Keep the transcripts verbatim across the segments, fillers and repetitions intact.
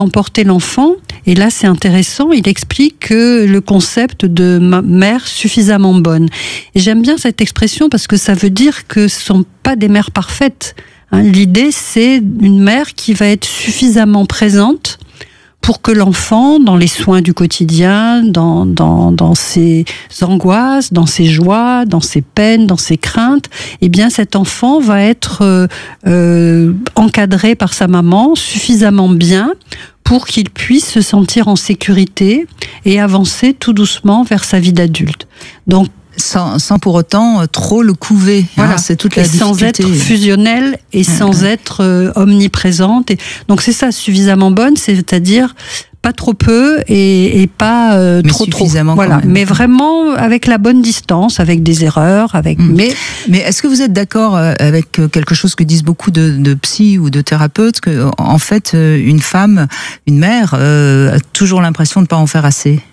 emporter l'enfant. Et là, c'est intéressant, il explique que le concept de mère suffisamment bonne. Et j'aime bien cette expression parce que ça veut dire que ce ne sont pas des mères parfaites. Hein, l'idée, c'est une mère qui va être suffisamment présente pour que l'enfant, dans les soins du quotidien, dans, dans, dans ses angoisses, dans ses joies, dans ses peines, dans ses craintes, eh bien cet enfant va être euh, euh, encadré par sa maman suffisamment bien pour qu'il puisse se sentir en sécurité et avancer tout doucement vers sa vie d'adulte. Donc, Sans, sans pour autant trop le couver. Voilà, hein, c'est toute la et difficulté. Sans être fusionnelle et sans ouais. être euh, omniprésente. Et, donc c'est ça, suffisamment bonne, c'est-à-dire pas trop peu et, et pas euh, mais trop suffisamment trop. Voilà, quand même. mais vraiment avec la bonne distance, avec des erreurs, avec. Mmh. Mais mais est-ce que vous êtes d'accord avec quelque chose que disent beaucoup de, de psy ou de thérapeutes, que en fait une femme, une mère, euh, a toujours l'impression de pas en faire assez?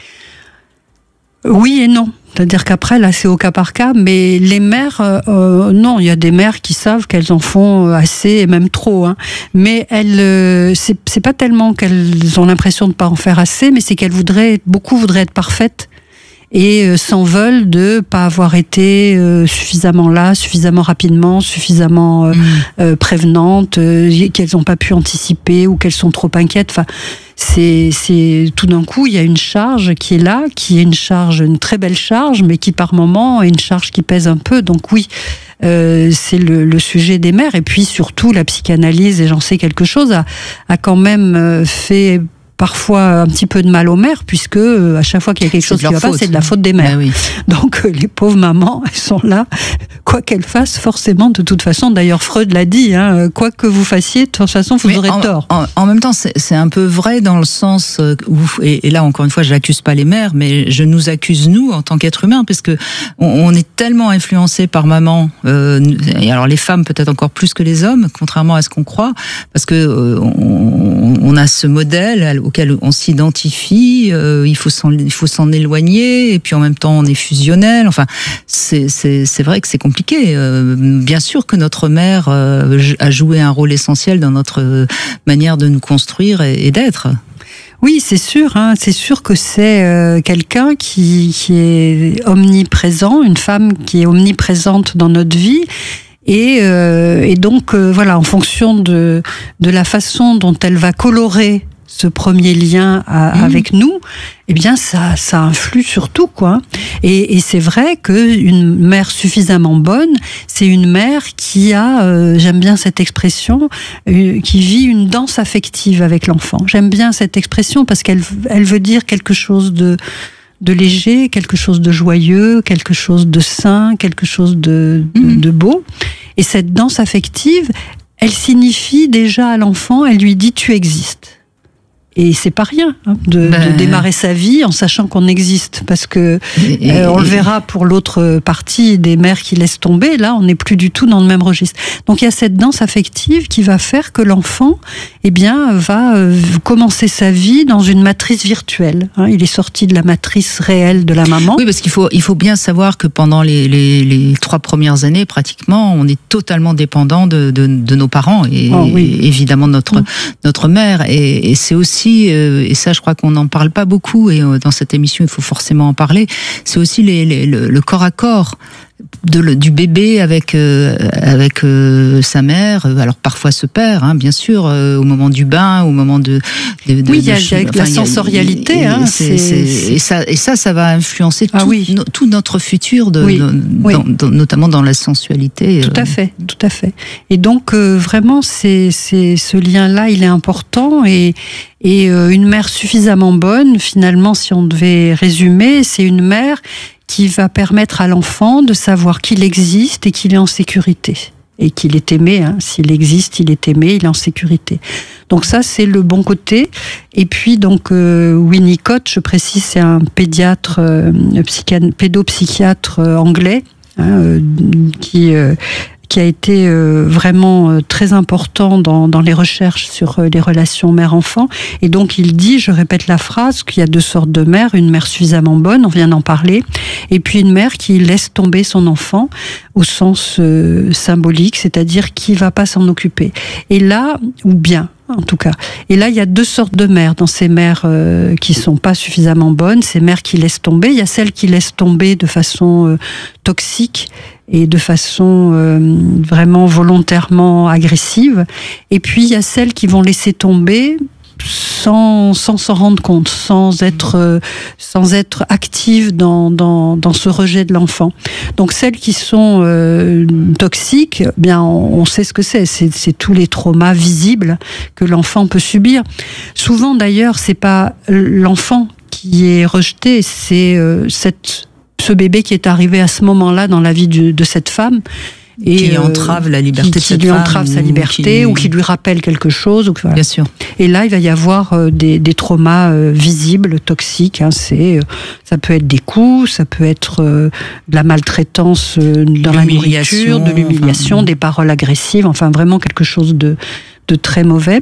Oui et non. C'est-à-dire qu'après, là, c'est au cas par cas, mais les mères, euh, non, il y a des mères qui savent qu'elles en font assez et même trop, hein. Mais elles, euh, c'est, c'est pas tellement qu'elles ont l'impression de pas en faire assez, mais c'est qu'elles voudraient, beaucoup voudraient être parfaites et euh, s'en veulent de pas avoir été euh, suffisamment là, suffisamment rapidement, suffisamment euh, mmh. euh, prévenantes, euh, qu'elles n'ont pas pu anticiper ou qu'elles sont trop inquiètes. Enfin, c'est, c'est tout d'un coup, il y a une charge qui est là, qui est une charge, une très belle charge, mais qui par moment est une charge qui pèse un peu. Donc oui, euh, c'est le, le sujet des mères. Et puis surtout, la psychanalyse, et j'en sais quelque chose, a, a quand même fait parfois un petit peu de mal aux mères, puisque euh, à chaque fois qu'il y a quelque c'est chose qui va faute. pas, c'est de la faute des mères. Ben oui. Donc euh, les pauvres mamans, elles sont là, quoi qu'elles fassent, forcément, de toute façon. D'ailleurs, Freud l'a dit, hein, quoi que vous fassiez, de toute façon, vous Mais aurez en, tort. En, en même temps, c'est, c'est un peu vrai dans le sens où, et, et là encore une fois, je n'accuse pas les mères, mais je nous accuse nous en tant qu'êtres humains, parce que on, on est tellement influencés par maman. Euh, et alors les femmes peut-être encore plus que les hommes, contrairement à ce qu'on croit, parce que euh, on, on a ce modèle auquel on s'identifie, euh, il faut s'en, il faut s'en éloigner, et puis en même temps on est fusionnel. Enfin, c'est, c'est, c'est vrai que c'est compliqué. Euh, bien sûr que notre mère euh, a joué un rôle essentiel dans notre manière de nous construire et, et d'être. Oui, c'est sûr, hein, c'est sûr que c'est euh, quelqu'un qui, qui est omniprésent, une femme qui est omniprésente dans notre vie. Et, euh, et donc, euh, voilà, en fonction de, de la façon dont elle va colorer ce premier lien à, mmh. avec nous, eh bien, ça, ça influe sur tout, quoi. Et, et c'est vrai qu'une mère suffisamment bonne, c'est une mère qui a, euh, j'aime bien cette expression, euh, qui vit une danse affective avec l'enfant. J'aime bien cette expression parce qu'elle elle veut dire quelque chose de de léger, quelque chose de joyeux, quelque chose de sain, quelque chose de, de, mmh. de beau. Et cette danse affective, elle signifie déjà à l'enfant, elle lui dit « tu existes ». Et c'est pas rien hein, de, ben... de démarrer sa vie en sachant qu'on existe, parce que et, euh, on et... le verra pour l'autre partie des mères qui laissent tomber. Là, on n'est plus du tout dans le même registre. Donc il y a cette danse affective qui va faire que l'enfant, eh bien, va euh, commencer sa vie dans une matrice virtuelle. Hein. Il est sorti de la matrice réelle de la maman. Oui, parce qu'il faut il faut bien savoir que pendant les les, les trois premières années, pratiquement, on est totalement dépendant de de, de nos parents et, oh, oui. et évidemment de notre mmh. notre mère. Et, et c'est aussi et ça je crois qu'on n'en parle pas beaucoup, et dans cette émission il faut forcément en parler, c'est aussi les, les, le, le corps à corps de, le, du bébé avec, euh, avec euh, sa mère, alors parfois ce père, hein, bien sûr, euh, au moment du bain, au moment de... de, de oui, il y a, de, y a enfin, la sensorialité. Y a, hein, c'est, c'est, c'est, et, ça, et ça, ça va influencer ah, tout, oui. no, tout notre futur, de, oui. Dans, oui. Dans, notamment dans la sensualité. Tout à fait, tout à fait. Et donc, euh, vraiment, c'est, c'est, ce lien-là, il est important, et, et euh, une mère suffisamment bonne, finalement, si on devait résumer, c'est une mère qui va permettre à l'enfant de savoir qu'il existe et qu'il est en sécurité. Et qu'il est aimé, hein. S'il existe, il est aimé, il est en sécurité. Donc ça, c'est le bon côté. Et puis, donc, euh, Winnicott, je précise, c'est un pédiatre, euh, psychiatre, pédopsychiatre euh, anglais, hein, euh, qui, euh, qui a été euh, vraiment euh, très important dans, dans les recherches sur euh, les relations mère-enfant. Et donc il dit, je répète la phrase, qu'il y a deux sortes de mères, une mère suffisamment bonne, on vient d'en parler, et puis une mère qui laisse tomber son enfant au sens euh, symbolique, c'est-à-dire qui va pas s'en occuper. Et là, ou bien, en tout cas. Et là, il y a deux sortes de mères. Dans ces mères euh, qui sont pas suffisamment bonnes, ces mères qui laissent tomber, il y a celles qui laissent tomber de façon euh, toxique et de façon euh, vraiment volontairement agressive. Et puis, il y a celles qui vont laisser tomber sans sans s'en rendre compte, sans être euh, sans être active dans dans dans ce rejet de l'enfant. Donc celles qui sont euh, toxiques, bien on, on sait ce que c'est, c'est c'est tous les traumas visibles que l'enfant peut subir. Souvent d'ailleurs, c'est pas l'enfant qui est rejeté, c'est euh, cette ce bébé qui est arrivé à ce moment-là dans la vie de, de cette femme. Et qui entrave la liberté qui, de cette qui lui femme, entrave sa liberté ou qui, ou qui lui rappelle quelque chose. Ou que, voilà. Bien sûr. Et là, il va y avoir euh, des, des traumas euh, visibles, toxiques. Hein, c'est, euh, ça peut être des coups, ça peut être euh, de la maltraitance euh, dans la nourriture, de l'humiliation, enfin, des paroles agressives. Enfin, vraiment quelque chose de, de très mauvais.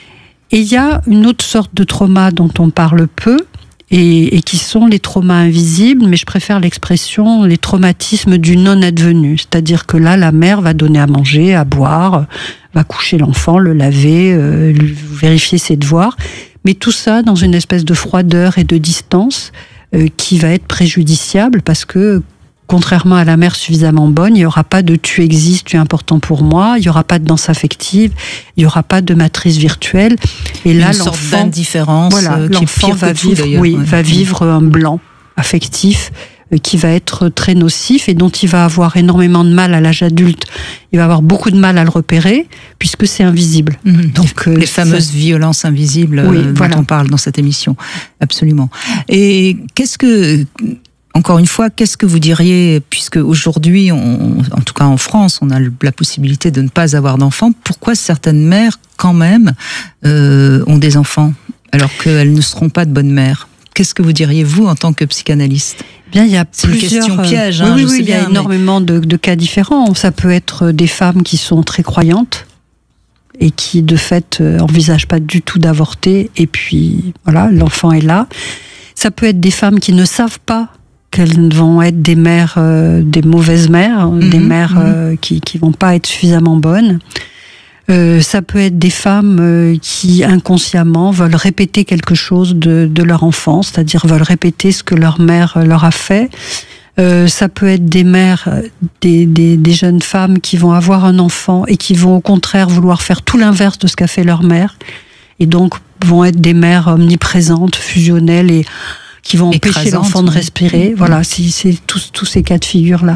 Et il y a une autre sorte de trauma dont on parle peu. Et, et qui sont les traumas invisibles, mais je préfère l'expression les traumatismes du non-advenu. C'est-à-dire que là, la mère va donner à manger, à boire, va coucher l'enfant, le laver, euh, vérifier ses devoirs. Mais tout ça dans une espèce de froideur et de distance euh, qui va être préjudiciable parce que, contrairement à la mère suffisamment bonne, il n'y aura pas de « tu existes, tu es important pour moi », il n'y aura pas de danse affective, il n'y aura pas de matrice virtuelle. Et là, une l'enfant, sorte d'indifférence, voilà, euh, l'enfant qui est va vivre, oui, ouais. va vivre un blanc affectif euh, qui va être très nocif et dont il va avoir énormément de mal à l'âge adulte. Il va avoir beaucoup de mal à le repérer puisque c'est invisible. Mmh. Donc les, les fameuses violences invisibles oui, euh, voilà. dont on parle dans cette émission, absolument. Et qu'est-ce que Encore une fois, qu'est-ce que vous diriez, puisque aujourd'hui, on, en tout cas en France, on a la possibilité de ne pas avoir d'enfants, pourquoi certaines mères, quand même, euh, ont des enfants, alors qu'elles ne seront pas de bonnes mères? Qu'est-ce que vous diriez, vous, en tant que psychanalyste? Bien, il y a C'est une question piège. Euh, hein, oui, je oui, sais il y a bien, énormément mais... de, de cas différents. Ça peut être des femmes qui sont très croyantes et qui, de fait, n'envisagent pas du tout d'avorter, et puis, voilà, l'enfant est là. Ça peut être des femmes qui ne savent pas qu'elles vont être des mères, euh, des mauvaises mères, mmh, des mères euh, qui qui vont pas être suffisamment bonnes. Euh, ça peut être des femmes euh, qui inconsciemment veulent répéter quelque chose de de leur enfance, c'est-à-dire veulent répéter ce que leur mère leur a fait. Euh, ça peut être des mères, des, des des jeunes femmes qui vont avoir un enfant et qui vont au contraire vouloir faire tout l'inverse de ce qu'a fait leur mère, et donc vont être des mères omniprésentes, fusionnelles et qui vont empêcher l'enfant de respirer. Mmh. Voilà, c'est, c'est tous, tous ces cas de figure-là.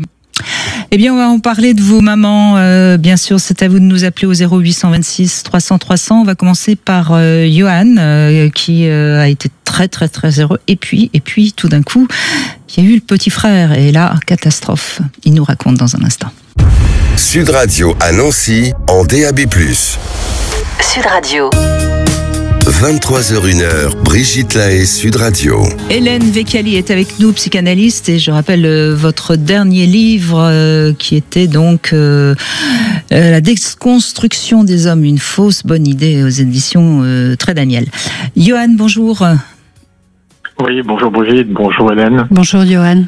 Eh bien, on va en parler de vos mamans. Euh, bien sûr, c'est à vous de nous appeler au zéro huit cent vingt-six trois cents trois cents. On va commencer par euh, Johan, euh, qui euh, a été très, très, très heureux. Et puis, et puis, tout d'un coup, il y a eu le petit frère. Et là, catastrophe. Il nous raconte dans un instant. Sud Radio à Nancy, en D A B plus. Sud Radio. vingt-trois heures une, Brigitte Lahaie, Sud Radio. Hélène Vecchiali est avec nous, psychanalyste, et je rappelle euh, votre dernier livre euh, qui était donc euh, euh, La déconstruction des hommes, une fausse bonne idée aux éditions euh, Trait Daniel. Johan, bonjour. Oui, bonjour Brigitte, bonjour Hélène. Bonjour Johan.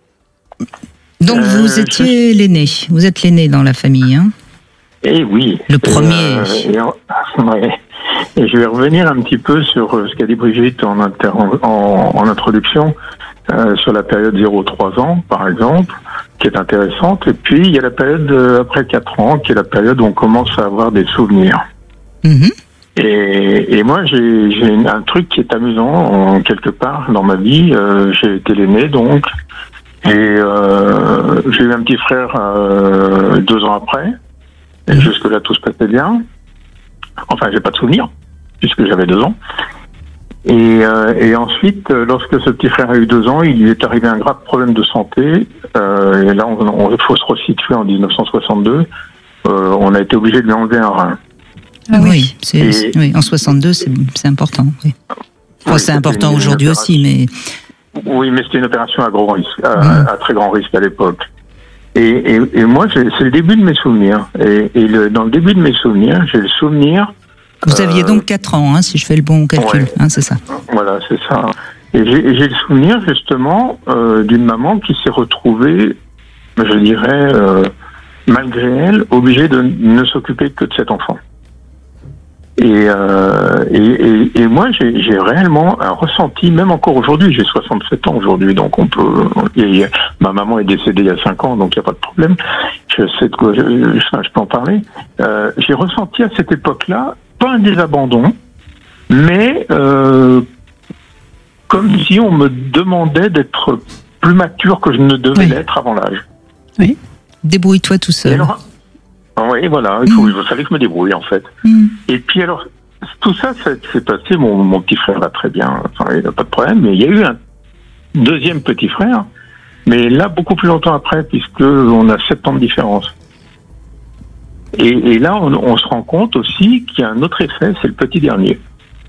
Donc euh, vous étiez je... l'aîné, vous êtes l'aîné dans la famille, hein? Eh oui. Le premier. Euh, et en... ouais. Et je vais revenir un petit peu sur ce qu'a dit Brigitte en, inter... en, en introduction, euh, sur la période zéro trois ans, par exemple, qui est intéressante. Et puis, il y a la période après quatre ans, qui est la période où on commence à avoir des souvenirs. Mm-hmm. Et, et moi, j'ai, j'ai un truc qui est amusant, en, quelque part, dans ma vie. Euh, j'ai été l'aîné, donc. Et euh, j'ai eu un petit frère euh, deux ans après. Et mmh. jusque-là, tout se passait bien. Enfin, j'ai pas de souvenirs, puisque j'avais deux ans. Et, euh, et ensuite, lorsque ce petit frère a eu deux ans, il lui est arrivé un grave problème de santé. Euh, et là, on, on faut se resituer en dix-neuf cent soixante-deux. Euh, on a été obligé de lui enlever un rein. Ah oui, c'est, et, c'est, oui en soixante-deux, c'est, c'est important. Oui. Enfin, oui, c'est important aujourd'hui aussi, mais... Oui, mais c'était une opération à, gros risque, à, mmh. à très grand risque à l'époque. Et, et, et moi, j'ai- c'est le début de mes souvenirs. Et, et le, dans le début de mes souvenirs, j'ai le souvenir. Vous euh, aviez donc quatre ans, hein, si je fais le bon calcul, ouais. hein, c'est ça. Voilà, c'est ça. Et j'ai, et j'ai le souvenir justement euh, d'une maman qui s'est retrouvée, je dirais, euh, malgré elle, obligée de ne s'occuper que de cet enfant. Et, euh, et, et, et moi, j'ai, j'ai réellement un ressenti, même encore aujourd'hui, j'ai soixante-sept ans aujourd'hui, donc on peut. Et ma maman est décédée il y a cinq ans, donc il n'y a pas de problème. Je sais de quoi je, je, je peux en parler. Euh, j'ai ressenti à cette époque-là, pas un désabandon, mais euh, comme si on me demandait d'être plus mature que je ne devais Oui. l'être avant l'âge. Débrouille-toi tout Et seul. alors, oui, voilà, il faut, il fallait que je me débrouille en fait. Mm. Et puis alors, tout ça, ça s'est passé, mon, mon petit frère va très bien, enfin, il n'a pas de problème, mais il y a eu un deuxième petit frère, mais là, beaucoup plus longtemps après, puisque on a sept ans de différence. Et, et là, on, on se rend compte aussi qu'il y a un autre effet, c'est le petit dernier.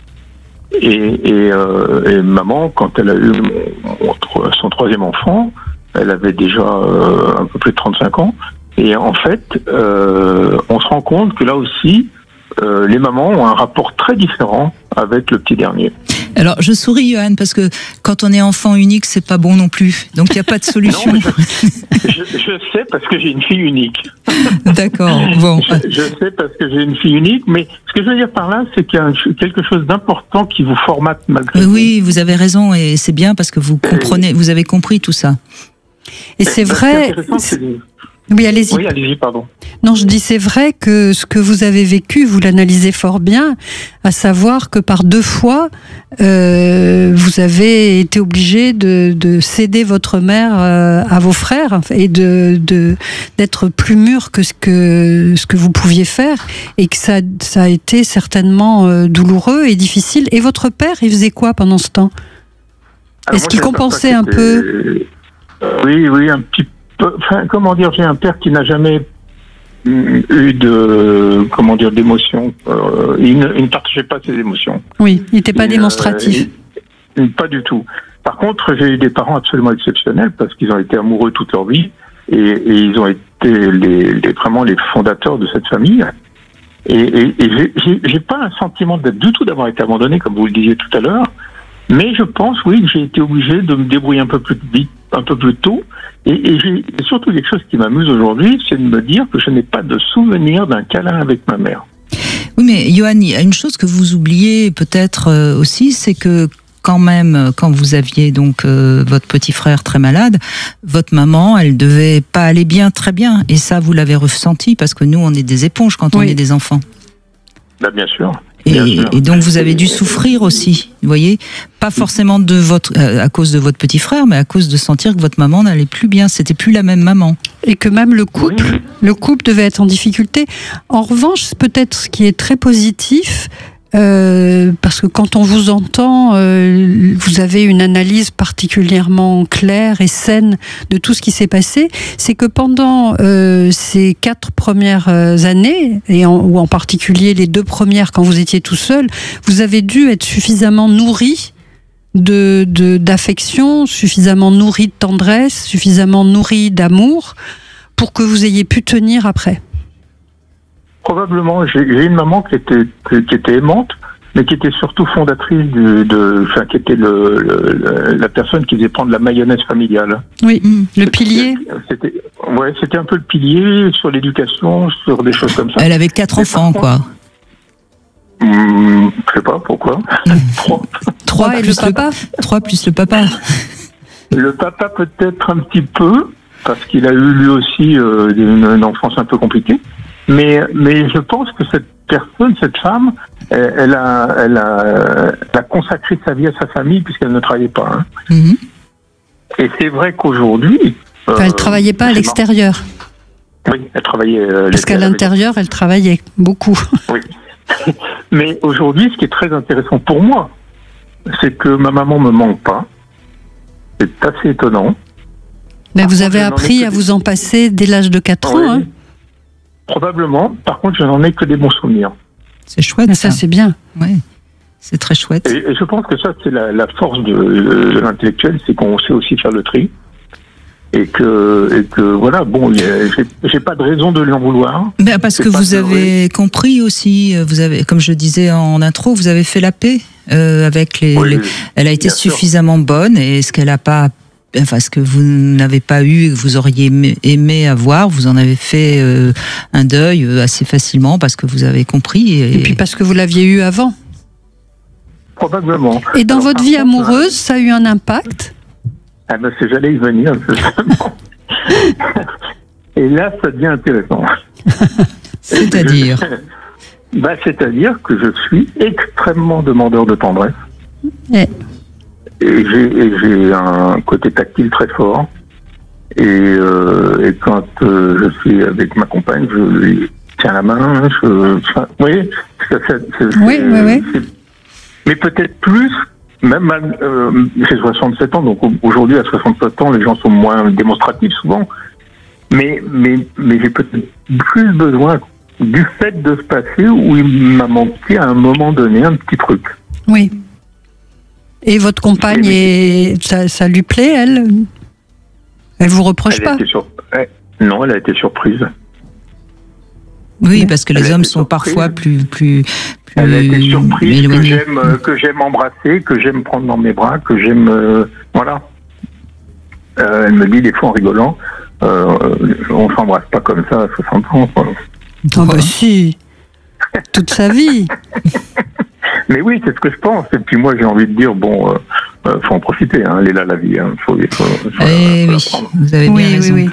Et, et, euh, et maman, quand elle a eu mon- mon- son troisième enfant, elle avait déjà euh, un peu plus de trente-cinq ans. Et en fait, euh, on se rend compte que là aussi, euh, les mamans ont un rapport très différent avec le petit dernier. Alors, je souris, Johan, parce que quand on est enfant unique, c'est pas bon non plus. Donc, il n'y a pas de solution. Non, Je, je sais parce que j'ai une fille unique. D'accord, bon. Je, je sais parce que j'ai une fille unique, mais ce que je veux dire par là, c'est qu'il y a un- quelque chose d'important qui vous formate malgré Oui, tout. oui, vous avez raison, et c'est bien parce que vous comprenez, vous avez compris tout ça. Et c'est Ce qui est vrai. intéressant, c'est de- Oui, allez-y. Oui, allez-y, pardon. Non, je dis c'est vrai que ce que vous avez vécu, vous l'analysez fort bien, à savoir que par deux fois, euh, vous avez été obligé de, de céder votre mère euh, à vos frères et de de- d'être plus mûr que ce que ce que vous pouviez faire, et que ça ça a été certainement euh, douloureux et difficile. Et votre père, il faisait quoi pendant ce temps? Alors, Est-ce moi, qu'il j'ai un compensait papa un qui peu? était- Euh, Oui, oui, un petit peu. Enfin, comment dire, j'ai un père qui n'a jamais mm, eu de, comment dire, d'émotion. Euh, il, ne, il ne partageait pas ses émotions. Oui, il n'était pas Et, démonstratif. euh, il- pas du tout. Par contre, j'ai eu des parents absolument exceptionnels parce qu'ils ont été amoureux toute leur vie et, et ils ont été les, les- vraiment les fondateurs de cette famille. Et, et, et j'ai- j'ai- j'ai pas un sentiment d'être du tout d'avoir été abandonné, comme vous le disiez tout à l'heure. Mais je pense, oui, que j'ai été obligé de me débrouiller un peu plus vite, un peu plus tôt. Et, et, j'ai, et surtout, quelque chose qui m'amuse aujourd'hui, c'est de me dire que je n'ai pas de souvenir d'un câlin avec ma mère. Oui, mais Johan, il y a une chose que vous oubliez peut-être euh, aussi, c'est que quand même, quand vous aviez donc euh, votre petit frère très malade, votre maman, elle devait pas aller bien, très bien. Et ça, vous l'avez ressenti parce que nous, on est des éponges quand on Oui. est des enfants. Là, bien sûr. Et, Bien sûr. et donc vous avez dû souffrir aussi, vous voyez, pas forcément de votre euh, à cause de votre petit frère, mais à cause de sentir que votre maman n'allait plus bien. C'était plus la même maman. Et que même le couple, Oui. le couple devait être en difficulté. En revanche, peut-être ce qui est très positif, euh, parce que quand on vous entend, euh, vous avez une analyse particulièrement claire et saine de tout ce qui s'est passé, c'est que pendant euh, ces quatre premières euh, années, et en, ou en particulier les deux premières quand vous étiez tout seul, vous avez dû être suffisamment nourri de, de, d'affection, suffisamment nourri de tendresse, suffisamment nourri d'amour pour que vous ayez pu tenir après. Probablement, j'ai, j'ai une maman qui était, qui, qui était aimante, mais qui était surtout fondatrice de, de enfin, qui était le, le- le- la personne qui faisait prendre la mayonnaise familiale. Oui, le pilier. C'était, ouais, c'était un peu le pilier sur l'éducation, sur des choses comme ça. Elle avait quatre Mais enfants, par quoi. Hum, je sais pas pourquoi. Trois. Trois et le plus papa. Trois plus le papa. Le papa peut-être un petit peu, parce qu'il a eu lui aussi euh, une, une enfance un peu compliquée. Mais, mais je pense que cette personne, cette femme, elle, elle, a, elle, a, elle a consacré sa vie à sa famille puisqu'elle ne travaillait pas. Hein. Mhm. Et c'est vrai qu'aujourd'hui... Enfin, elle euh, travaillait pas à c'est l'extérieur, marrant. Oui, elle travaillait... euh, parce qu'à elle avait- l'intérieur, elle travaillait beaucoup. Oui. Mais aujourd'hui, ce qui est très intéressant pour moi, c'est que ma maman me manque pas. C'est assez étonnant. Mais Par vous contre, avez je n'en ai appris que à des- vous en passer dès l'âge de quatre Oui, ans. Hein. probablement. Par contre, je n'en ai que des bons souvenirs. C'est chouette, Mais ça. ça, c'est bien. Ouais. C'est très chouette. Et, et je pense que ça, c'est la, la force de, de l'intellectuel, c'est qu'on sait aussi faire le tri. et que, et que voilà, bon, y a- j'ai, j'ai pas de raison de lui en vouloir. Ben, parce C'est que pas vous heureux. avez compris aussi, vous avez, comme je disais en intro, vous avez fait la paix euh, avec les, Oui, les- Elle a été bien sûr. suffisamment bonne et ce qu'elle a pas, enfin ce que vous n'avez pas eu et que vous auriez aimé, aimé avoir, vous en avez fait euh, un deuil euh, assez facilement parce que vous avez compris. Et, Et puis parce que vous l'aviez eu avant. Probablement. Et dans Alors, votre par vie contre, amoureuse, ça a eu un impact? Ah ben, c'est, j'allais y venir, justement. Et là, ça devient intéressant. C'est-à-dire Bah, c'est-à-dire que je suis extrêmement demandeur de tendresse. Eh. Et j'ai, et j'ai un côté tactile très fort. Et, euh, et quand euh, je suis avec ma compagne, je lui tiens la main. Je, enfin, vous voyez, ça, ça, c'est- Oui, c'est- oui, oui. c'est- mais peut-être plus, même mal- euh, j'ai soixante-sept ans, donc au- aujourd'hui à soixante-sept ans, les gens sont moins démonstratifs souvent. Mais, mais, mais j'ai peut-être plus besoin du fait de se passer où il m'a manqué à un moment donné un petit truc. Oui. Et votre compagne, Oui, est... ça, ça lui plaît, elle? Elle vous reproche Elle a pas? été sur- ouais. Non, elle a été surprise. Oui, parce que Elle les a hommes été sont surprise. parfois plus, plus, plus Elle a été surprise que éloignés. j'aime, euh, que j'aime embrasser, que j'aime prendre dans mes bras, que j'aime, euh, voilà. Euh, elle me dit des fois en rigolant, euh, on s'embrasse pas comme ça à soixante ans. Quoi. Ah bah si. Toute sa vie. Mais oui, c'est ce que je pense. Et puis moi, j'ai envie de dire, bon, euh, euh, faut en profiter. Hein, elle est là la vie. Hein, faut, faut, faut, Eh faut la oui, prendre. vous avez Oui, bien oui, raison. oui.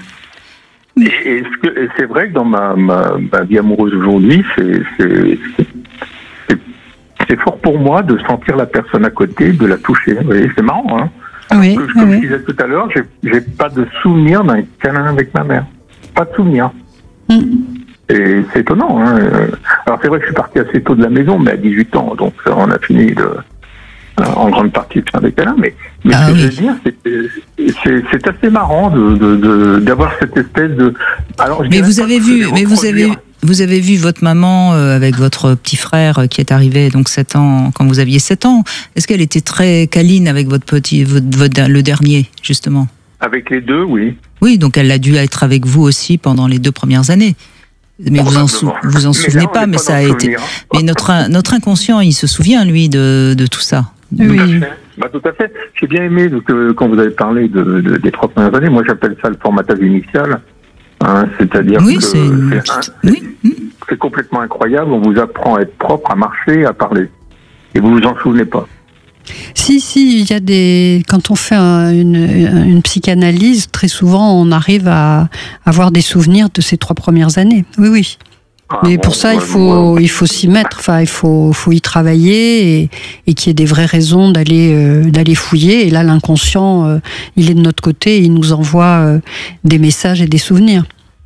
Et, et ce que- et c'est vrai que dans ma, ma, ma vie amoureuse aujourd'hui, c'est, c'est, c'est, c'est fort pour moi de sentir la personne à côté, de la toucher. Vous voyez, c'est marrant. Hein. Oui, Que- oui, Comme je oui. disais tout à l'heure, j'ai, j'ai pas de souvenir d'un câlin avec ma mère. Pas de souvenir. Mm. Et c'est étonnant. Hein. Euh, Alors c'est vrai que je suis parti assez tôt de la maison, mais à dix-huit ans, donc euh, on a fini de, euh, en grande partie de faire des câlins. Mais, mais Ah ce que oui. je veux dire, c'est, c'est, c'est assez marrant de, de, de, d'avoir cette espèce de. Alors, je Mais dirais vous pas avez que vu, je vais mais vous avez, reproduire. vous avez vu votre maman euh, avec votre petit frère euh, qui est arrivé donc sept ans quand vous aviez sept ans. Est-ce qu'elle était très câline avec votre petit, votre, votre- le dernier justement? Avec les deux, oui. Oui, donc elle a dû être avec vous aussi pendant les deux premières années. Mais vous en, sou- Probablement. vous en Mais souvenez là, on pas, n'est mais pas ça dans a le été. souvenir. Mais notre notre inconscient, il se souvient lui de de tout ça. Oui. Tout à fait. Bah, tout à fait. J'ai bien aimé que quand vous avez parlé de, de- des trois premières années, moi j'appelle ça le formatage initial. Hein, c'est-à-dire Oui, que c'est une c'est, petite- un- oui. hmm. c'est complètement incroyable. On vous apprend à être propre, à marcher, à parler. Et vous vous en souvenez pas. Si, si, il y a des. Quand on fait un- une, une psychanalyse, très souvent, on arrive à avoir des souvenirs de ces trois premières années. Oui, oui. Ah, Mais bon, pour ça, il moi, faut, moi, il faut s'y mettre. Enfin, il faut, faut y travailler et, et qu'il y ait des vraies raisons d'aller, euh, d'aller fouiller. Et là, l'inconscient, euh, il est de notre côté. Et il nous envoie euh, des messages et des souvenirs.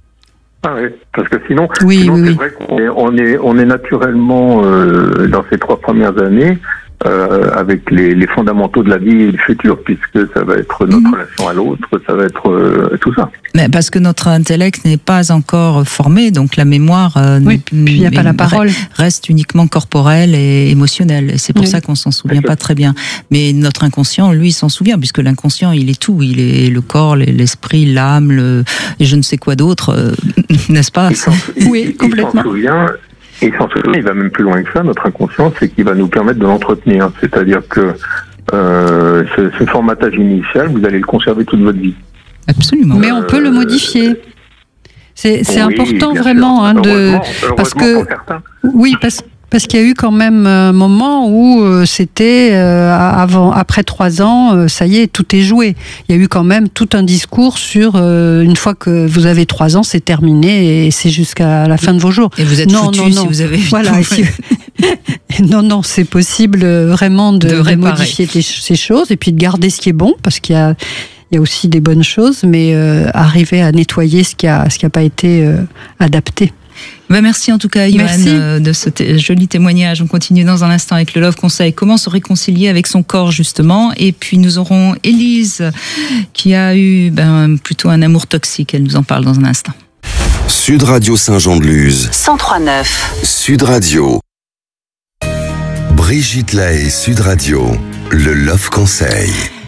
Ah oui, parce que sinon, Oui, sinon oui, c'est oui. vrai qu'on est, on est, on est naturellement euh, dans ces trois premières années euh, avec les, les fondamentaux de la vie et du futur, puisque ça va être notre Mhm. relation à l'autre, ça va être euh, tout ça. Mais parce que notre intellect n'est pas encore formé, donc la mémoire euh, Oui, n'est- puis il n'y a pas la re- parole. reste uniquement corporelle et émotionnelle. Et c'est pour Oui. ça qu'on s'en souvient Exact. pas très bien. Mais notre inconscient, lui, il s'en souvient, puisque l'inconscient, il est tout. Il est le corps, l'esprit, l'âme, le, et je ne sais quoi d'autre, euh, n'est-ce pas? Il s'en- il- Oui, il- complètement. Il s'en souvient, et il s'en souvient, il va même plus loin que ça, notre inconscient, c'est qu'il va nous permettre de l'entretenir. C'est-à-dire que euh, ce, ce formatage initial, vous allez le conserver toute votre vie. Absolument. Mais on peut le modifier. C'est, c'est Oui, important bien vraiment sûr. hein, de. Heureusement- parce heureusement que pour certains. oui, parce parce qu'il y a eu quand même un moment où euh, c'était euh, avant, après trois ans, euh, ça y est, tout est joué. Il y a eu quand même tout un discours sur euh, une fois que vous avez trois ans, c'est terminé et c'est jusqu'à la fin de vos jours. Et vous êtes Non, foutu non, non. si vous avez Voilà. et si- non, non, c'est possible euh, vraiment de, De de réparer. modifier les- ces choses et puis de garder ce qui est bon parce qu'il y a il y a aussi des bonnes choses, mais euh, arriver à nettoyer ce qui a ce qui a pas été euh, adapté. Ben merci en tout cas, Yoann, Merci. euh, de ce t- joli témoignage. On continue dans un instant avec le Love Conseil. Comment se réconcilier avec son corps, justement. Et puis nous aurons Élise, qui a eu ben, plutôt un amour toxique. Elle nous en parle dans un instant. Sud Radio Saint-Jean-de-Luz. cent trois neuf. Sud Radio. Brigitte Lahaie, Sud Radio. Le Love Conseil.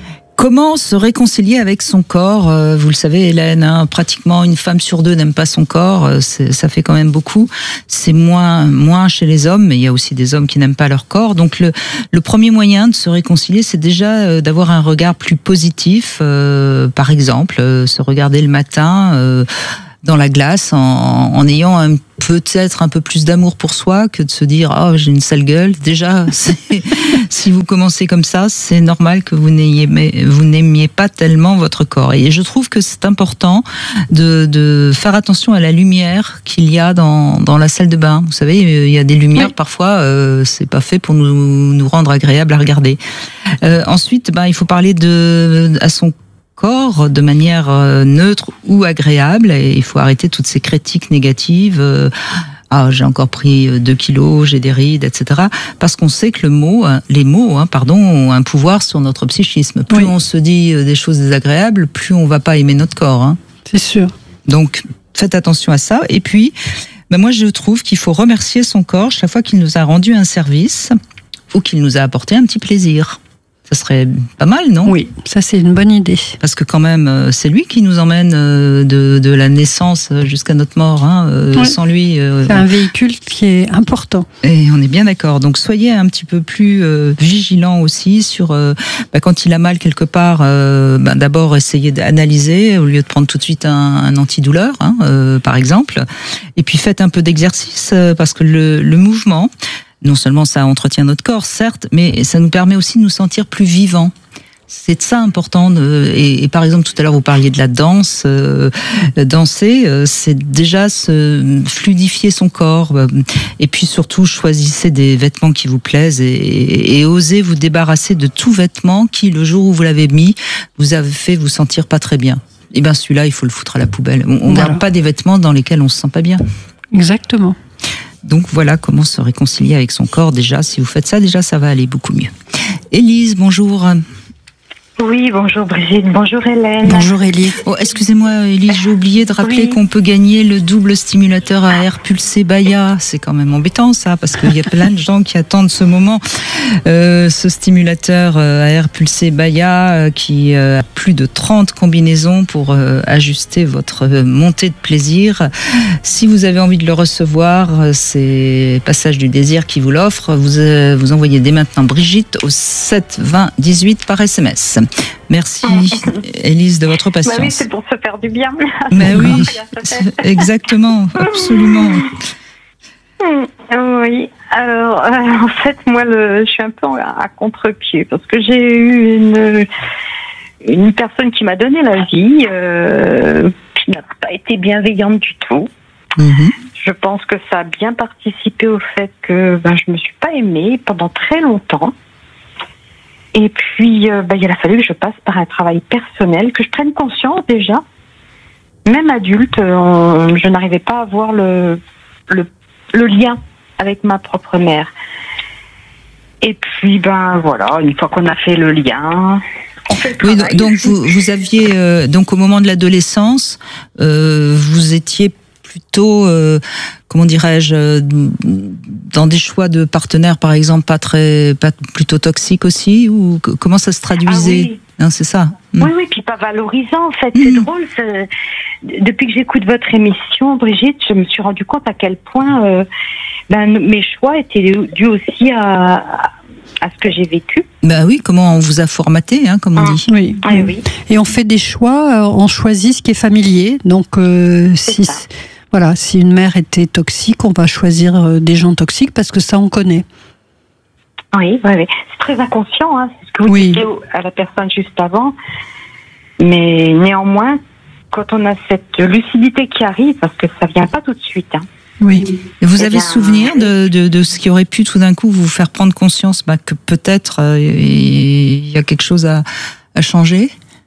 Comment se réconcilier avec son corps ? Vous le savez, Hélène, hein, pratiquement une femme sur deux n'aime pas son corps. C'est, ça fait quand même beaucoup. C'est moins, moins chez les hommes, mais il y a aussi des hommes qui n'aiment pas leur corps. Donc le, le premier moyen de se réconcilier, c'est déjà d'avoir un regard plus positif. Euh, par exemple, euh, se regarder le matin euh, dans la glace en, en ayant un, peut-être un peu plus d'amour pour soi que de se dire « Oh, j'ai une sale gueule ». Déjà, c'est, si vous commencez comme ça, c'est normal que vous n'ayez, vous n'aimiez pas tellement votre corps. Et je trouve que c'est important de, de faire attention à la lumière qu'il y a dans, dans la salle de bain. Vous savez, il y a des lumières, oui. parfois, euh, c'est pas fait pour nous, nous rendre agréables à regarder. Euh, ensuite, ben, il faut parler de, à son corps de manière neutre ou agréable, et il faut arrêter toutes ces critiques négatives. Ah, j'ai encore pris deux kilos, j'ai des rides, et cetera. Parce qu'on sait que le mot, les mots, hein, pardon, ont un pouvoir sur notre psychisme. Plus oui. on se dit des choses désagréables, plus on va pas aimer notre corps. Hein. C'est sûr. Donc, faites attention à ça. Et puis, ben moi, je trouve qu'il faut remercier son corps chaque fois qu'il nous a rendu un service ou qu'il nous a apporté un petit plaisir. Ça serait pas mal, non ? Oui, ça c'est une bonne idée. Parce que quand même, c'est lui qui nous emmène de, de la naissance jusqu'à notre mort. Hein. Oui. Sans lui... Euh, c'est un véhicule qui est important. Et on est bien d'accord. Donc soyez un petit peu plus euh, vigilants aussi sur... Euh, bah, quand il a mal quelque part, euh, bah, d'abord essayez d'analyser au lieu de prendre tout de suite un, un antidouleur, hein, euh, par exemple. Et puis faites un peu d'exercice, euh, parce que le, le mouvement... Non seulement ça entretient notre corps, certes, mais ça nous permet aussi de nous sentir plus vivants. C'est de ça important. De, et, et par exemple, tout à l'heure, vous parliez de la danse. Euh, danser, euh, c'est déjà se fluidifier son corps. Et puis surtout, choisissez des vêtements qui vous plaisent et, et, et osez vous débarrasser de tout vêtement qui, le jour où vous l'avez mis, vous avez fait vous sentir pas très bien. Et bien celui-là, il faut le foutre à la poubelle. On ne garde pas des vêtements dans lesquels on se sent pas bien. Exactement. Donc voilà comment se réconcilier avec son corps. Déjà, si vous faites ça, déjà ça va aller beaucoup mieux. Élise, bonjour. Oui, bonjour Brigitte, bonjour Hélène. Bonjour Élise. Oh, excusez-moi Élise, j'ai oublié de rappeler oui. qu'on peut gagner le double stimulateur à air pulsé Baya. C'est quand même embêtant ça, parce qu'il y a plein de gens qui attendent ce moment. Euh, ce stimulateur à air pulsé Baya euh, qui euh, a plus de trente combinaisons pour euh, ajuster votre montée de plaisir. Si vous avez envie de le recevoir, c'est Passage du Désir qui vous l'offre. Vous, euh, vous envoyez dès maintenant Brigitte au sept vingt dix-huit par S M S. Merci Élise de votre patience. Bah oui, c'est pour se faire du bien. Mais oui, exactement, absolument. Oui, alors euh, en fait, moi, le, je suis un peu à contre-pied parce que j'ai eu une, une personne qui m'a donné la vie, euh, qui n'a pas été bienveillante du tout. Mm-hmm. Je pense que ça a bien participé au fait que ben, je me suis pas aimée pendant très longtemps. Et puis, euh, bah, il a fallu que je passe par un travail personnel, que je prenne conscience déjà. Même adulte, euh, je n'arrivais pas à voir le, le, le lien avec ma propre mère. Et puis, ben voilà, une fois qu'on a fait le lien, on fait le travail. Oui, donc vous, vous aviez, euh, donc au moment de l'adolescence, euh, vous étiez plutôt, euh, comment dirais-je, euh, dans des choix de partenaires, par exemple, pas très, pas plutôt toxiques aussi, ou c- comment ça se traduisait ? Ah oui. Hein, c'est ça. Oui, oui, puis pas valorisant, en fait. C'est mmh. drôle. C'est... Depuis que j'écoute votre émission, Brigitte, je me suis rendu compte à quel point euh, ben, mes choix étaient dus aussi à, à ce que j'ai vécu. Ben oui, comment on vous a formaté, hein, comme on ah, dit. Oui. Ah, oui. Et on fait des choix, on choisit ce qui est familier. Donc, euh, si, voilà, si une mère était toxique, on va choisir des gens toxiques parce que ça, on connaît. Oui, oui, oui. C'est très inconscient, hein, c'est ce que vous oui. disiez à la personne juste avant. Mais néanmoins, quand on a cette lucidité qui arrive, parce que ça vient pas tout de suite. Hein. Oui. Et vous eh avez bien, souvenir de, de, de ce qui aurait pu tout d'un coup vous faire prendre conscience bah, que peut-être euh, il y a quelque chose à, à changer ?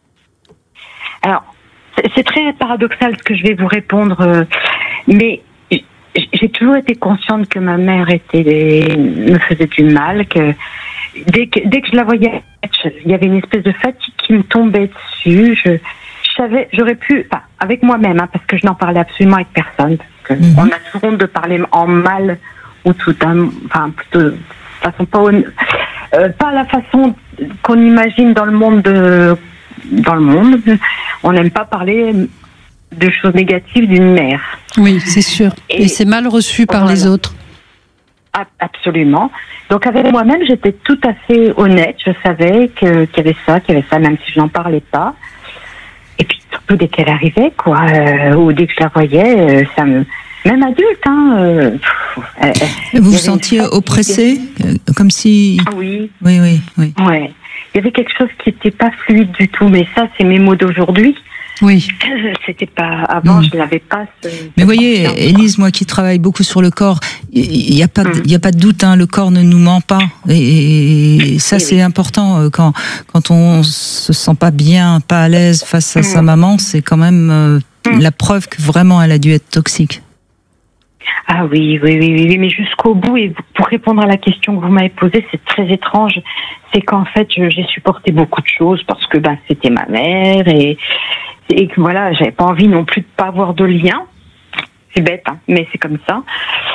Alors, c'est, c'est très paradoxal ce que je vais vous répondre, euh, mais j'ai toujours été consciente que ma mère était, me faisait du mal, que dès que, dès que je la voyais, il y avait une espèce de fatigue qui me tombait dessus. Je, je savais, j'aurais pu, enfin, avec moi-même, hein, parce que je n'en parlais absolument avec personne. Parce que mm-hmm. on a toujours honte de parler en mal ou tout, enfin, plutôt, de façon pas honnête. euh, pas la façon qu'on imagine dans le monde de, dans le monde. On n'aime pas parler de choses négatives d'une mère. Oui, c'est sûr. Et, Et c'est mal reçu par voilà. les autres. Absolument. Donc avec moi-même, j'étais tout à fait honnête. Je savais que, qu'il y avait ça, qu'il y avait ça, même si je n'en parlais pas. Et puis surtout dès qu'elle arrivait, quoi, euh, ou dès que je la voyais, euh, ça me, même adulte, hein. Euh, euh, vous vous sentiez oppressé, euh, comme si. Ah oui. Oui, oui, oui. Ouais. Il y avait quelque chose qui n'était pas fluide du tout. Mais ça, c'est mes mots d'aujourd'hui. Oui. C'était pas avant, mmh. je n'avais pas. Ce, Mais vous voyez, Élise, moi qui travaille beaucoup sur le corps, il y a pas, il mmh. y a pas de doute, hein, le corps ne nous ment pas, et, et ça et c'est oui. important quand quand on se sent pas bien, pas à l'aise face à mmh. sa maman, c'est quand même euh, mmh. la preuve que vraiment elle a dû être toxique. Ah oui, oui, oui, oui, mais jusqu'au bout, et pour répondre à la question que vous m'avez posée, c'est très étrange. C'est qu'en fait, j'ai supporté beaucoup de choses parce que ben c'était ma mère et et que voilà, j'avais pas envie non plus de pas avoir de lien. C'est bête, hein, mais c'est comme ça.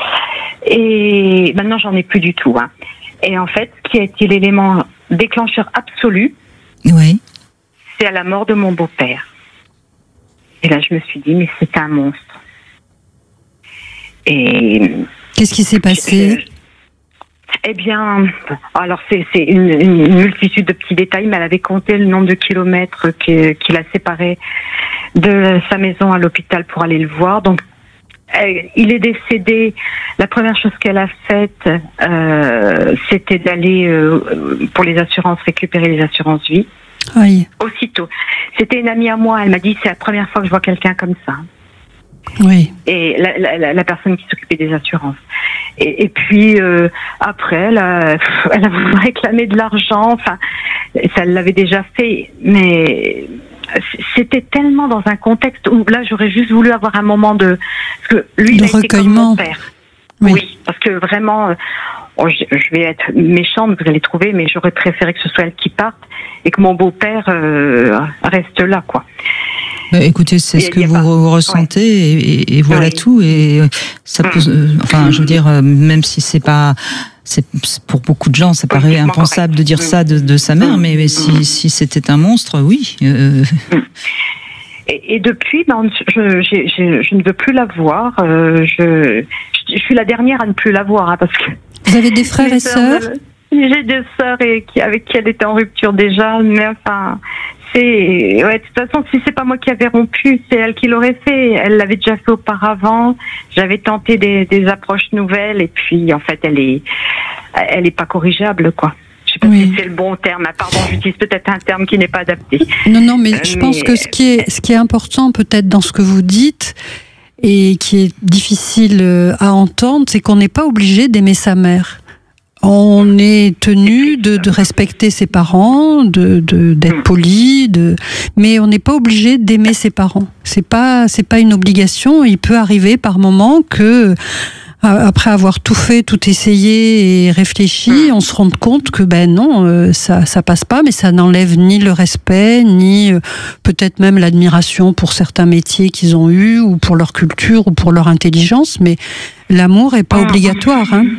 Et maintenant, j'en ai plus du tout. Hein. Et en fait, ce qui a été l'élément déclencheur absolu, oui, c'est à la mort de mon beau-père. Et là, je me suis dit, mais c'est un monstre. Et qu'est-ce qui s'est passé? je, Eh bien, alors c'est, c'est une, une, une multitude de petits détails, mais elle avait compté le nombre de kilomètres que, qui la séparait de sa maison à l'hôpital pour aller le voir. Donc, elle, il est décédé. La première chose qu'elle a faite, euh, c'était d'aller euh, pour les assurances, récupérer les assurances vie. Oui. Aussitôt. C'était une amie à moi. Elle m'a dit, c'est la première fois que je vois quelqu'un comme ça. Oui. Et la, la, la personne qui s'occupait des assurances. Et, et puis euh, après, elle a, elle a voulu réclamer de l'argent. Enfin, ça l'avait déjà fait, mais c'était tellement dans un contexte où là, j'aurais juste voulu avoir un moment de, parce que lui, de il a été comme mon père. Oui. oui, parce que vraiment, oh, je, je vais être méchante, vous allez trouver, mais j'aurais préféré que ce soit elle qui parte et que mon beau-père euh, reste là, quoi. Bah, écoutez, c'est et ce que vous pas. ressentez, ouais. et, et voilà oui. tout. Et ça peut, euh, enfin, je veux dire, euh, même si c'est pas, c'est pour beaucoup de gens, ça paraît impensable correct. de dire ça de, de sa mère, mmh. mais, mais si, si c'était un monstre, oui. Euh... Mmh. Et, et depuis, ben, je, je, je, je ne veux plus la voir. Euh, je, je, je suis la dernière à ne plus la voir, hein, parce que. Vous avez des frères et sœurs? J'ai des sœurs et qui, avec qui elle était en rupture déjà, mais enfin. C'est, ouais, de toute façon, si c'est pas moi qui avais rompu, c'est elle qui l'aurait fait. Elle l'avait déjà fait auparavant. J'avais tenté des, des approches nouvelles et puis, en fait, elle est, elle est pas corrigeable, quoi. Je sais pas oui. si c'est le bon terme. Pardon, j'utilise peut-être un terme qui n'est pas adapté. Non, non, mais euh, je mais... pense que ce qui est, ce qui est important peut-être dans ce que vous dites et qui est difficile à entendre, c'est qu'on n'est pas obligé d'aimer sa mère. On est tenu de, de respecter ses parents, de, de d'être poli, de, mais on n'est pas obligé d'aimer ses parents. C'est pas, c'est pas une obligation. Il peut arriver par moments que, après avoir tout fait, tout essayé et réfléchi, on se rende compte que ben non, ça, ça passe pas. Mais ça n'enlève ni le respect, ni peut-être même l'admiration pour certains métiers qu'ils ont eus, ou pour leur culture, ou pour leur intelligence. Mais l'amour est pas obligatoire, hein.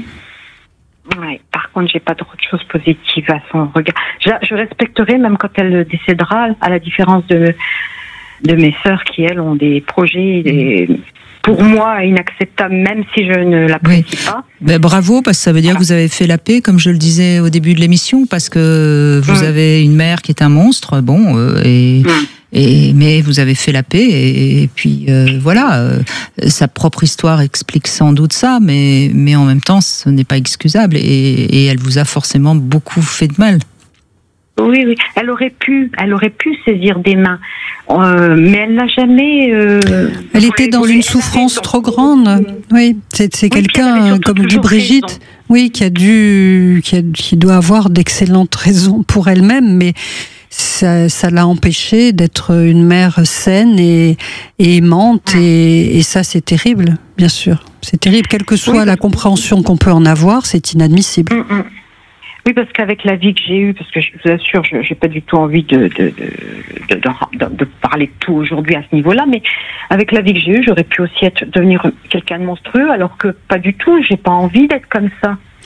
Ouais, par contre, j'ai pas d'autre chose positive à son regard. Je, je respecterai même quand elle décédera, à la différence de de mes sœurs qui elles ont des projets, des, pour moi inacceptables, même si je ne l'apprécie oui. pas. Ben, bravo, parce que ça veut dire voilà. que vous avez fait la paix, comme je le disais au début de l'émission, parce que vous mmh. avez une mère qui est un monstre, bon, euh, et. Mmh. Et, mais vous avez fait la paix et, et puis euh, voilà, euh, sa propre histoire explique sans doute ça, mais, mais en même temps ce n'est pas excusable et, et elle vous a forcément beaucoup fait de mal. Oui, oui, elle aurait pu, elle aurait pu saisir des mains, euh, mais elle n'a jamais. Euh, elle était dans une souffrance trop grande. Oui, c'est, c'est oui, quelqu'un comme dit Brigitte, raison. oui, qui a dû, qui, a, qui doit avoir d'excellentes raisons pour elle-même, mais. Ça, ça l'a empêchée d'être une mère saine et, et aimante, et, et ça c'est terrible, bien sûr. C'est terrible, quelle que soit oui, la compréhension qu'on peut en avoir, c'est inadmissible. Mm, mm. Oui, parce qu'avec la vie que j'ai eue, parce que je vous assure, je n'ai pas du tout envie de, de, de, de, de, de parler de tout aujourd'hui à ce niveau-là, mais avec la vie que j'ai eue, j'aurais pu aussi être, devenir quelqu'un de monstrueux, alors que pas du tout, j'ai pas envie d'être comme ça.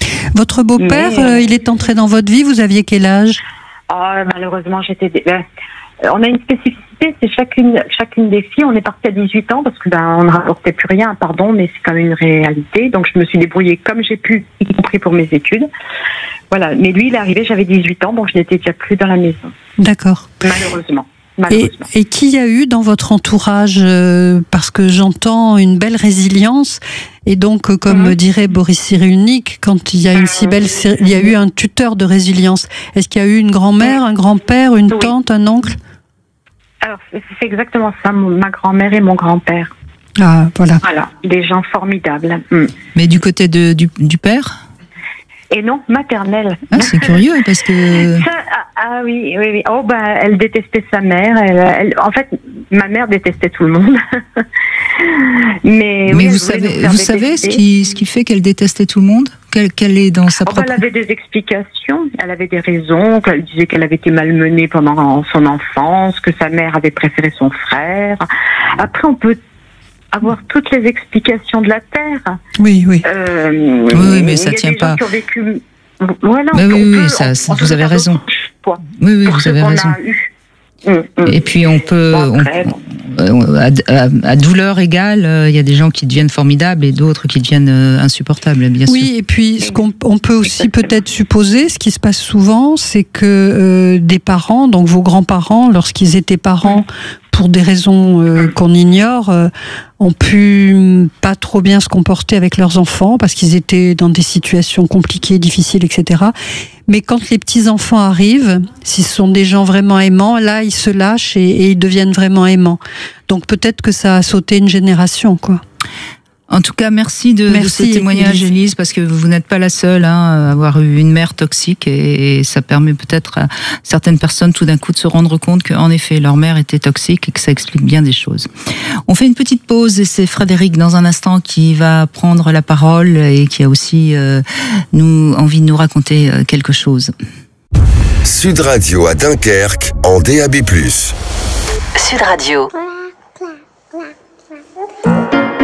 Votre beau-père, Mais, euh, il est entré dans votre vie, vous aviez quel âge? Ah, malheureusement, j'étais. Euh, on a une spécificité, c'est chacune, chacune des filles. On est parti à dix-huit ans parce que ben, on ne rapportait plus rien, pardon, mais c'est quand même une réalité. Donc, je me suis débrouillée comme j'ai pu, y compris pour mes études. Voilà. Mais lui, il est arrivé, j'avais dix-huit ans, donc je n'étais déjà plus dans la maison. D'accord. Malheureusement. Et, et qui y a eu dans votre entourage, euh, parce que j'entends une belle résilience, et donc euh, comme mmh. dirait Boris Cyrulnik, quand il y a une si belle, il y a eu un tuteur de résilience. Est-ce qu'il y a eu une grand-mère, un grand-père, une oui. tante, un oncle? Alors c'est exactement ça, ma grand-mère et mon grand-père. Ah voilà. Voilà, des gens formidables. Mmh. Mais du côté de, du, du père? Et non, maternelle. Ah, c'est curieux parce que. Ça, ah, ah oui, oui, oui. Oh bah, elle détestait sa mère. Elle, elle, en fait, ma mère détestait tout le monde. Mais, Mais oui, vous savez, vous savez ce qui, ce qui fait qu'elle détestait tout le monde? Qu'elle, qu'elle est dans sa oh, propre. Bah, elle avait des explications. Elle avait des raisons. Elle disait qu'elle avait été malmenée pendant son enfance, que sa mère avait préféré son frère. Après, on peut avoir toutes les explications de la Terre. Oui, oui. Euh, oui, oui, mais ça tient pas. Qui ont vécu... Voilà, mais oui, peut, oui, ça, on, vous avez raison. Oui, oui, vous avez raison. Mmh, mmh. Et puis on peut, bon, après, on, bon. à, à, à douleur égale, il euh, y a des gens qui deviennent formidables et d'autres qui deviennent euh, insupportables, bien oui, sûr. Oui, et puis ce qu'on on peut aussi peut-être supposer, ce qui se passe souvent, c'est que euh, des parents, donc vos grands-parents, lorsqu'ils étaient parents, mmh. pour des raisons euh, qu'on ignore, euh, ont pu pas trop bien se comporter avec leurs enfants parce qu'ils étaient dans des situations compliquées, difficiles, et cetera. Mais quand les petits-enfants arrivent, si ce sont des gens vraiment aimants, là, ils se lâchent et, et ils deviennent vraiment aimants. Donc peut-être que ça a sauté une génération, quoi. En tout cas, merci de, merci, de ce témoignage, Élise. Élise, parce que vous n'êtes pas la seule hein, à avoir eu une mère toxique et, et ça permet peut-être à certaines personnes tout d'un coup de se rendre compte qu'en effet, leur mère était toxique et que ça explique bien des choses. On fait une petite pause et c'est Frédéric dans un instant qui va prendre la parole et qui a aussi euh, nous, envie de nous raconter euh, quelque chose. Sud Radio à Dunkerque en D A B plus. Sud Radio.